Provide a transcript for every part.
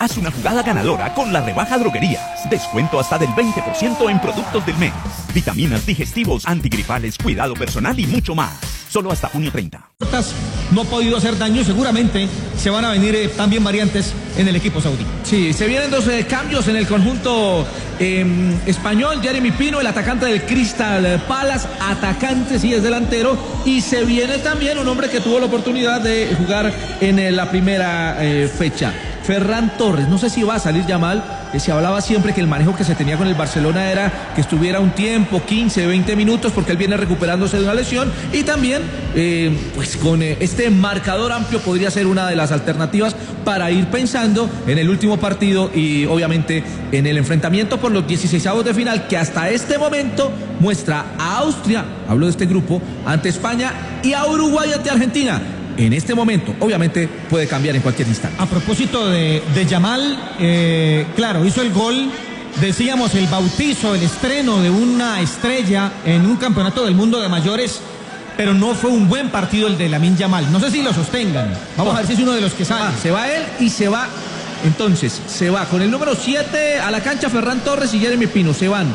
Haz una jugada ganadora con la rebaja Droguerías. Descuento hasta del 20% en productos del mes. Vitaminas, digestivos, antigripales, cuidado personal y mucho más. Solo hasta junio 30. No ha podido hacer daño, seguramente se van a venir también variantes en el equipo saudí. Sí, se vienen dos cambios en el conjunto español. Jeremy Pino, el atacante del Crystal Palace, atacante, sí es delantero, y se viene también un hombre que tuvo la oportunidad de jugar en la primera fecha. Ferran Torres, no sé si va a salir Yamal. Se hablaba siempre que el manejo que se tenía con el Barcelona era que estuviera un tiempo, 15, 20 minutos, porque él viene recuperándose de una lesión, y también pues con este marcador amplio podría ser una de las alternativas para ir pensando en el último partido y obviamente en el enfrentamiento por los 16avos de final, que hasta este momento muestra a Austria, hablo de este grupo, ante España, y a Uruguay ante Argentina. En este momento, obviamente, puede cambiar en cualquier instante. A propósito de Yamal, claro, hizo el gol, decíamos, el bautizo, el estreno de una estrella en un campeonato del mundo de mayores, pero no fue un buen partido el de Lamine Yamal. No sé si lo sostengan. Vamos a ver si es uno de los que sale. Se va él y se va, entonces, se va con el número 7 a la cancha Ferran Torres y Jeremy Pino. Se van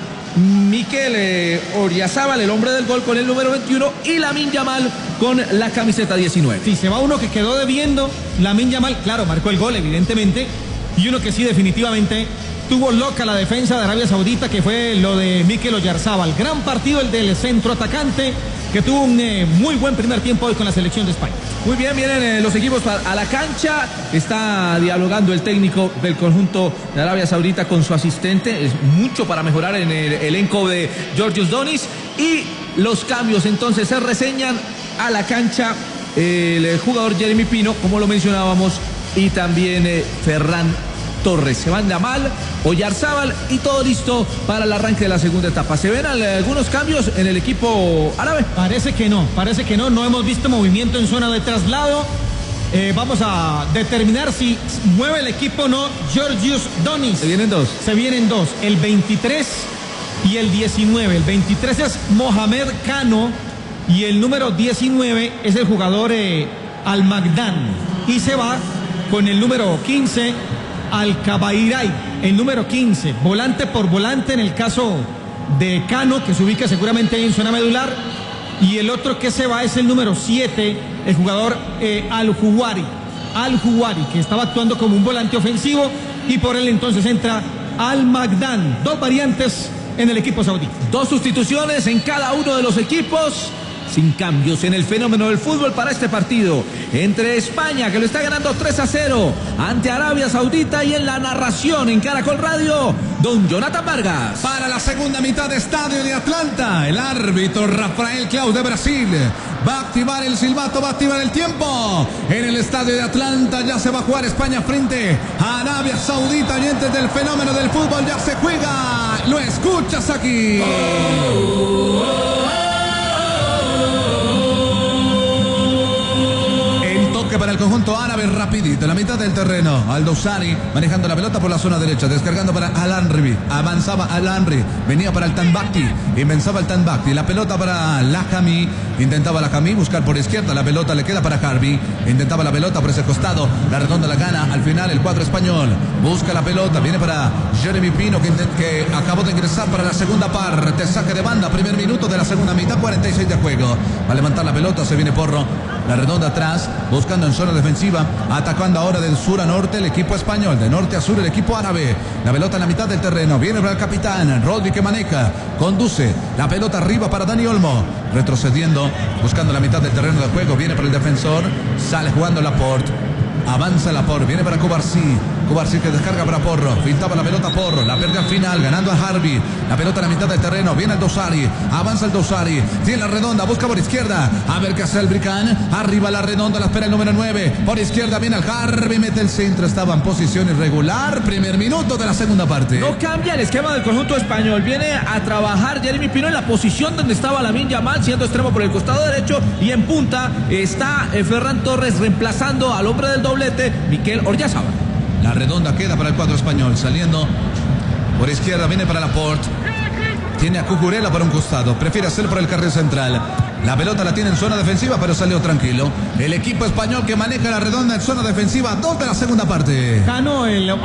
Mikel Oyarzabal, el hombre del gol, con el número 21, y Lamine Yamal con la camiseta 19. Sí, se va uno que quedó debiendo. Lamine Yamal, claro, marcó el gol, evidentemente, y uno que sí, definitivamente tuvo loca la defensa de Arabia Saudita, que fue lo de Mikel Oyarzabal. Gran partido el del centro atacante, que tuvo un muy buen primer tiempo hoy con la selección de España. Muy bien, vienen los equipos a la cancha. Está dialogando el técnico del conjunto de Arabia Saudita con su asistente. Es mucho para mejorar en el elenco de Georgios Donis. Y los cambios entonces se reseñan a la cancha. El jugador Jeremy Pino, como lo mencionábamos, y también Ferran Torres. Se van Yamal, Oyarzabal, y todo listo para el arranque de la segunda etapa. ¿Se ven algunos cambios en el equipo árabe? Parece que no, no hemos visto movimiento en zona de traslado. Vamos a determinar si mueve el equipo o no Georgios Donis. Se vienen dos, el 23 y el 19. El 23 es Mohamed Kano y el número 19 es el jugador Al-Magdan, y se va con el número 15 Al-Kabairay, el número 15, volante por volante en el caso de Cano, que se ubica seguramente en zona medular, y el otro que se va es el número 7, el jugador Al-Juwari, que estaba actuando como un volante ofensivo, y por él entonces entra Al-Magdan. Dos variantes en el equipo saudí. Dos sustituciones en cada uno de los equipos. Sin cambios en el fenómeno del fútbol para este partido entre España, que lo está ganando 3-0 ante Arabia Saudita, y en la narración en Caracol Radio, don Jonathan Vargas. Para la segunda mitad de Estadio de Atlanta, el árbitro Rafael Claus de Brasil va a activar el silbato, va a activar el tiempo. En el Estadio de Atlanta ya se va a jugar España frente a Arabia Saudita. Oyentes del fenómeno del fútbol, ya se juega. Lo escuchas aquí. Para el conjunto árabe, rapidito, en la mitad del terreno, Al-Dawsari manejando la pelota por la zona derecha, descargando para Al-Anri, avanzaba Al-Anri, venía para el Tanbakti, invenzaba el Tanbakti, la pelota para Lahami, intentaba Lahami buscar por izquierda, la pelota le queda para Harbi, intentaba la pelota por ese costado, la redonda la gana, al final el cuadro español, busca la pelota, viene para Jeremy Pino, que acabó de ingresar para la segunda parte, saque de banda, primer minuto de la segunda mitad, 46 de juego, va a levantar la pelota, se viene Porro, la redonda atrás, buscando en zona defensiva, atacando ahora de sur a norte el equipo español, de norte a sur el equipo árabe, la pelota en la mitad del terreno, viene para el capitán, Rodri, que maneja, conduce, la pelota arriba para Dani Olmo, retrocediendo, buscando la mitad del terreno de juego, viene para el defensor, sale jugando Laporte, avanza Laporte, viene para Cubarsí que descarga para Porro, filtraba la pelota Porro, la pierde al final, ganando a Harbi, la pelota en la mitad del terreno, viene el Dawsari, avanza el Dawsari, tiene la redonda, busca por izquierda, a ver qué hace el Bricán, arriba la redonda, la espera el número 9, por izquierda viene el Harbi, mete el centro, estaba en posición irregular, primer minuto de la segunda parte. No cambia el esquema del conjunto español, viene a trabajar Jeremy Pino en la posición donde estaba Lamine Yamal, siendo extremo por el costado derecho, y en punta está Ferran Torres reemplazando al hombre del doblete, Mikel Oyarzabal. La redonda queda para el cuadro español, saliendo por izquierda, viene para Laporte, tiene a Cucurella por un costado, prefiere hacerlo por el carril central, la pelota la tiene en zona defensiva, pero salió tranquilo, el equipo español que maneja la redonda en zona defensiva, 2 de la segunda parte. Cano, el